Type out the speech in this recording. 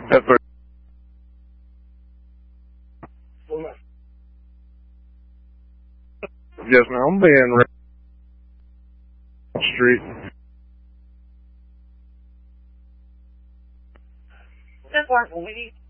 Yes, sir. Yes, ma'am. I'm being street. That's why we